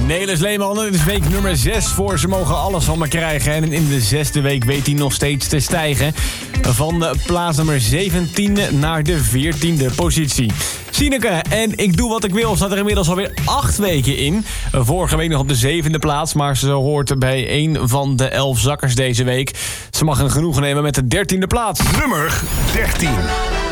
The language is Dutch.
Nelis Leeman, dit is week nummer 6 voor Ze Mogen Alles van Me Krijgen. En in de 6e week weet hij nog steeds te stijgen. Van de plaats nummer 17 naar de 14e positie. Sineke en Ik Doe Wat Ik Wil staat er inmiddels alweer 8 weken in. Vorige week nog op de 7e plaats, maar ze hoort bij een van de 11 zakkers deze week. Ze mag een genoegen nemen met de 13e plaats. Nummer 13.